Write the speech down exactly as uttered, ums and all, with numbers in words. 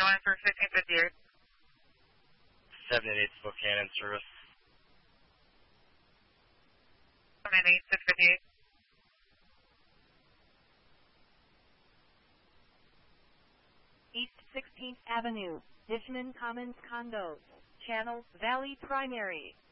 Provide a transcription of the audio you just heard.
line for fifteen fifty-eight. seventy-eight Spokane in service. seventy-eight, six fifty-eight. East sixteenth Avenue, Dishman Commons Condos, Channel Valley Primary.